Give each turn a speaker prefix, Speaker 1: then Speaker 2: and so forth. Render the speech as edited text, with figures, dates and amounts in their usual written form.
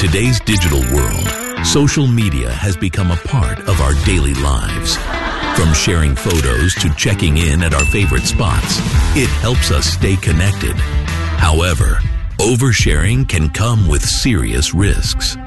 Speaker 1: today's digital world, social media has become a part of our daily lives. From sharing photos to checking in at our favorite spots, it helps us stay connected. However, oversharing can come with serious risks.